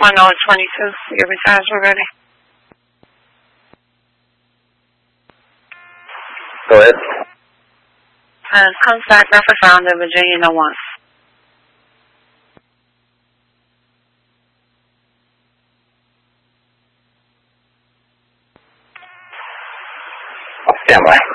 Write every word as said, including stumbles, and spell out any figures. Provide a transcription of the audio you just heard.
one oh twenty-two. Your message already. Go ahead. Uh, contact Alpha Founder, Virginia, no one. Stand by.